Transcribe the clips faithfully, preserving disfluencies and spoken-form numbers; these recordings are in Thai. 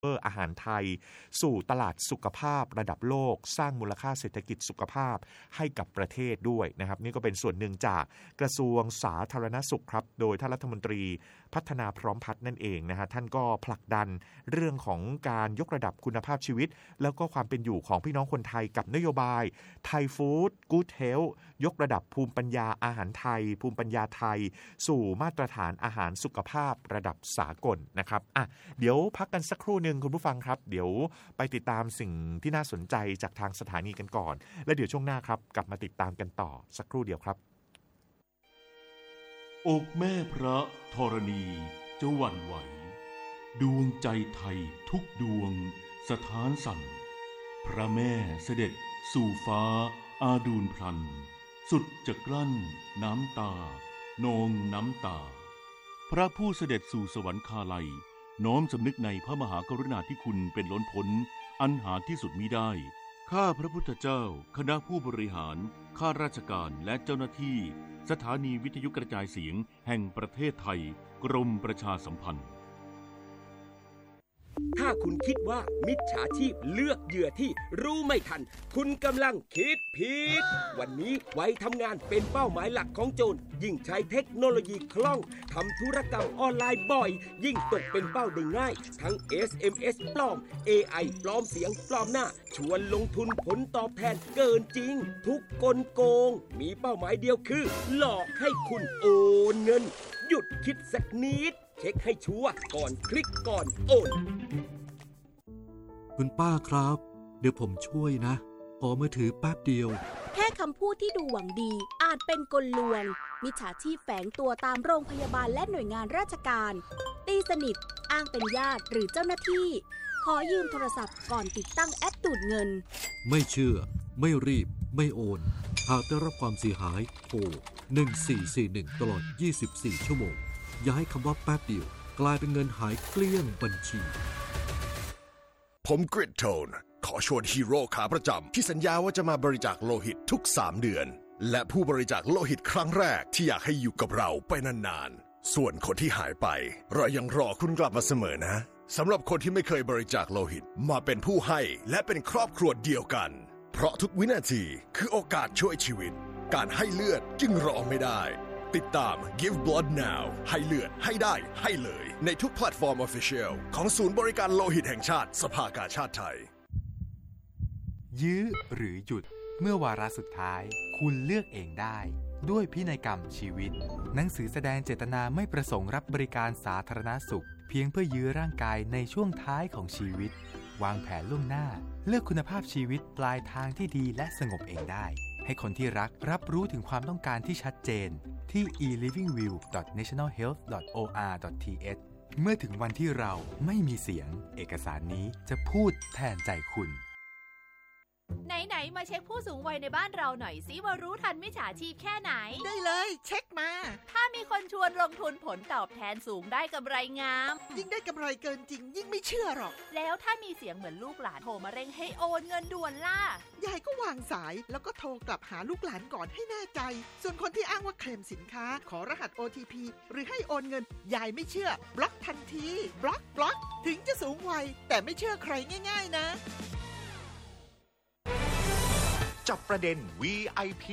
อาหารไทยสู่ตลาดสุขภาพระดับโลกสร้างมูลค่าเศรษฐกิจสุขภาพให้กับประเทศด้วยนะครับนี่ก็เป็นส่วนหนึ่งจากกระทรวงสาธารณสุขครับโดยท่านรัฐมนตรีพัฒนาพร้อมพัฒน์นั่นเองนะฮะท่านก็ผลักดันเรื่องของการยกระดับคุณภาพชีวิตแล้วก็ความเป็นอยู่ของพี่น้องคนไทยกับนโยบายไทยฟู้ดกู๊ดเฮลท์ยกระดับภูมิปัญญาอาหารไทยภูมิปัญญาไทยสู่มาตรฐานอาหารสุขภาพระดับสากลนะครับอ่ะเดี๋ยวพักกันสักครู่นึงคุณผู้ฟังครับเดี๋ยวไปติดตามสิ่งที่น่าสนใจจากทางสถานีกันก่อนแล้วเดี๋ยวช่วงหน้าครับกลับมาติดตามกันต่อสักครู่เดียวครับอกแม่พระธรณีจะหวั่นไหวดวงใจไทยทุกดวงสถานสั่นพระแม่เสด็จสู่ฟ้าอาดูลพลันสุดจะกลั้นน้ำตานองน้ำตาพระผู้เสด็จสู่สวรรคาลัยน้อมสำนึกในพระมหากรุณาธิคุณเป็นล้นพ้นอันหาที่สุดมิได้ข้าพระพุทธเจ้าคณะผู้บริหารข้าราชการและเจ้าหน้าที่สถานีวิทยุกระจายเสียงแห่งประเทศไทยกรมประชาสัมพันธ์ถ้าคุณคิดว่ามิจฉาชีพเลือกเหยื่อที่รู้ไม่ทันคุณกำลังคิดผิดวันนี้ไว้ทำงานเป็นเป้าหมายหลักของโจรยิ่งใช้เทคโนโลยีคล่องทำธุรกรรมออนไลน์บ่อยยิ่งตกเป็นเป้าได้ง่ายทั้ง เอส เอ็ม เอส ปลอม เอ ไอ ปลอมเสียงปลอมหน้าชวนลงทุนผลตอบแทนเกินจริงทุกกลโกงมีเป้าหมายเดียวคือหลอกให้คุณโอนเงินหยุดคิดสักนิดเช็คให้ชัวร์ก่อนคลิกก่อนโอนคุณป้าครับเดี๋ยวผมช่วยนะขอมือถือแป๊บเดียวแค่คำพูดที่ดูหวังดีอาจเป็นกลลวงมิจฉาชีพแฝงตัวตามโรงพยาบาลและหน่วยงานราชการตีสนิทอ้างเป็นญาติหรือเจ้าหน้าที่ขอยืมโทรศัพท์ก่อนติดตั้งแอปดูดเงินไม่เชื่อไม่รีบไม่โอนหากได้รับความเสียหายโทรหนึ่งสี่สี่หนึ่งตลอดยี่สิบสี่ชั่วโมงอย่าให้คำว่าแป๊บเดียวกลายเป็นเงินหายเกลี้ยงบัญชีผมกริดโทนขอชวนฮีโร่ขาประจำที่สัญญาว่าจะมาบริจาคโลหิตทุกสามเดือนและผู้บริจาคโลหิตครั้งแรกที่อยากให้อยู่กับเราไปนานๆส่วนคนที่หายไปเรายังรอคุณกลับมาเสมอนะสำหรับคนที่ไม่เคยบริจาคโลหิตมาเป็นผู้ให้และเป็นครอบครัวเดียวกันเพราะทุกวินาทีคือโอกาสช่วยชีวิตการให้เลือดจึงรอไม่ได้ติดตาม Give Blood Now ให้เลือดให้ได้ให้เลยในทุกแพลตฟอร์ม Official ของศูนย์บริการโลหิตแห่งชาติสภากาชาดไทยยื้อหรือหยุดเมื่อวาระสุดท้ายคุณเลือกเองได้ด้วยพินัยกรรมชีวิตหนังสือแสดงเจตนาไม่ประสงค์รับบริการสาธารณสุขเพียงเพื่อยื้อร่างกายในช่วงท้ายของชีวิตวางแผนล่วงหน้าเลือกคุณภาพชีวิตปลายทางที่ดีและสงบเองได้ให้คนที่รักรับรู้ถึงความต้องการที่ชัดเจนที่ อี ลิฟวิ่งวิว ดอท เนชั่นแนล เฮลท์ ดอท โอ อาร์ ดอท ที เอช เมื่อถึงวันที่เราไม่มีเสียงเอกสารนี้จะพูดแทนใจคุณไหนๆมาเช็คผู้สูงวัยในบ้านเราหน่อยสิว่ารู้ทันมิจฉาชีพแค่ไหนได้เลยเช็คมาถ้ามีคนชวนลงทุนผลตอบแทนสูงได้กำไรงามยิ่งได้กำไรเกินจริงยิ่งไม่เชื่อหรอกแล้วถ้ามีเสียงเหมือนลูกหลานโทรมาเร่งให้โอนเงินด่วนล่ะยายก็วางสายแล้วก็โทรกลับหาลูกหลานก่อนให้แน่ใจส่วนคนที่อ้างว่าเคลมสินค้าขอรหัส โอ ที พี หรือให้โอนเงินยายไม่เชื่อบล็อกทันทีบล็อกบล็อกถึงจะสูงวัยแต่ไม่เชื่อใครง่ายๆนะจับประเด็น วี ไอ พี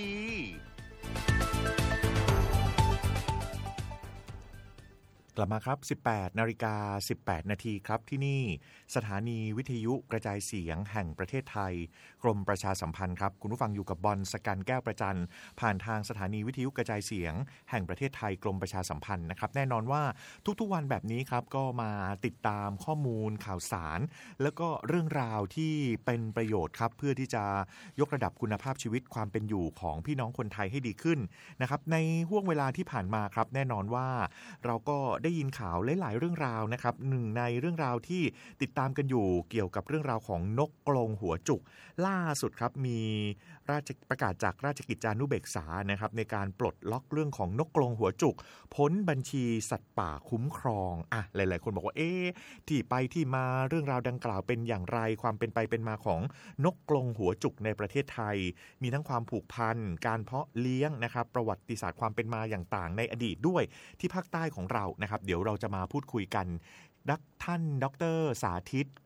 กลับมาครับ สิบแปดนาฬิกาสิบแปดนาทีครับที่นี่สถานีวิทยุกระจายเสียงแห่งประเทศไทยกรมประชาสัมพันธ์ครับคุณผู้ฟังอยู่กับบอลสกันแก้วประจันผ่านทางสถานีวิทยุกระจายเสียงแห่งประเทศไทยกรมประชาสัมพันธ์นะครับแน่นอนว่าทุกๆวันแบบนี้ครับก็มาติดตามข้อมูลข่าวสารแล้วก็เรื่องราวที่เป็นประโยชน์ครับเพื่อที่จะยกระดับคุณภาพชีวิตความเป็นอยู่ของพี่น้องคนไทยให้ดีขึ้นนะครับในห่วงเวลาที่ผ่านมาครับแน่นอนว่าเราก็ได้ยินข่าวหลายๆเรื่องราวนะครับหนึ่งในเรื่องราวที่ติดตามกันอยู่เกี่ยวกับเรื่องราวของนกกรงหัวจุกล่าสุดครับมีราชประกาศจากราชกิจจานุเบกษานะครับในการปลดล็อกเรื่องของนกกรงหัวจุกพ้นบัญชีสัตว์ป่าคุ้มครองอ่ะหลายๆคนบอกว่าเอ๊ะที่ไปที่มาเรื่องราวดังกล่าวเป็นอย่างไรความเป็นไปเป็นมาของนกกรงหัวจุกในประเทศไทยมีทั้งความผูกพันการเพาะเลี้ยงนะครับประวัติศาสตร์ความเป็นมาอย่างต่างในอดีตด้วยที่ภาคใต้ของเรานะครับเดี๋ยวเราจะมาพูดคุยกันดักท่านดร.สาธิต